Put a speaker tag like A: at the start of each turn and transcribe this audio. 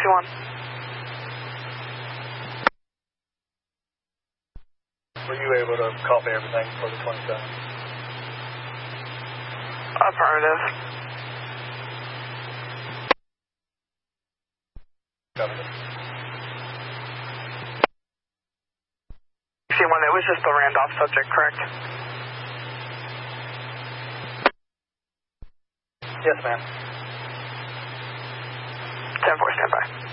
A: 61.
B: Were you able to copy everything for the 27?
A: Affirmative.
B: Covered it.
A: 61, it was just the Randolph subject, correct?
B: Yes, ma'am.
A: 10-4, stand by.